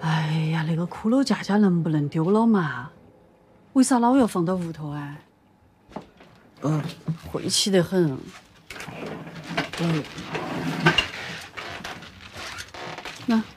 哎呀，那个骷髅架架能不能丢了嘛？为啥老要放到屋头啊？晦气得很。那。